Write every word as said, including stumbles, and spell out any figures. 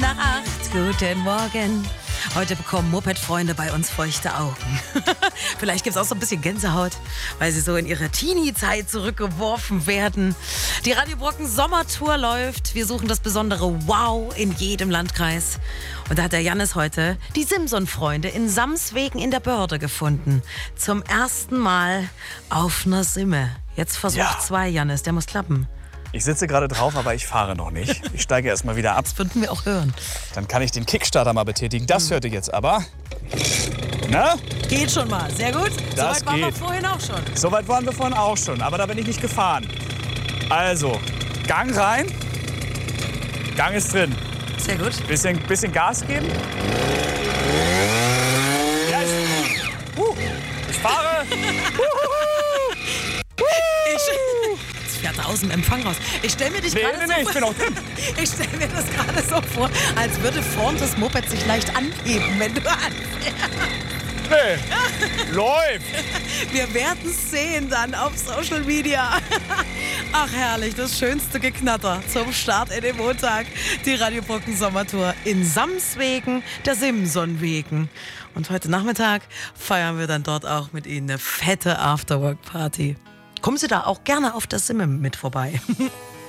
nach acht. Guten Morgen. Heute bekommen Moped-Freunde bei uns feuchte Augen. Vielleicht gibt es auch so ein bisschen Gänsehaut, weil sie so in ihre Teenie-Zeit zurückgeworfen werden. Die Radio Brocken Sommertour läuft. Wir suchen das besondere Wow in jedem Landkreis. Und da hat der Jannis heute die Simson-Freunde in Samswegen in der Börde gefunden. Zum ersten Mal auf einer Simme. Jetzt Versuch Ja. zwei, Jannis. Der muss klappen. Ich sitze gerade drauf, aber ich fahre noch nicht. Ich steige erst mal wieder ab. Das würden wir auch hören. Dann kann ich den Kickstarter mal betätigen. Das hört ihr jetzt aber. Na? Geht schon mal. Sehr gut. Das Soweit waren wir geht. vorhin auch schon. Soweit waren wir vorhin auch schon, aber da bin ich nicht gefahren. Also, Gang rein. Gang ist drin. Sehr gut. Bisschen, bisschen Gas geben. Ja, ich, uh, ich fahre. Ich, jetzt fährt er aus dem Empfang raus. Ich stelle mir dich Nee, gerade nee, so nee, ich vor, bin auch drin. ich stelle mir das gerade so vor, als würde vorn das Moped sich leicht anheben, wenn du anfährst. Nee, läuft. Wir werden es sehen dann auf Social Media. Ach herrlich, das schönste Geknatter zum Start in den Montag. Die Radio Brocken Sommertour in Samswegen, der Simson-Wegen. Und heute Nachmittag feiern wir dann dort auch mit Ihnen eine fette Afterwork-Party. Kommen Sie da auch gerne auf der Simme mit vorbei.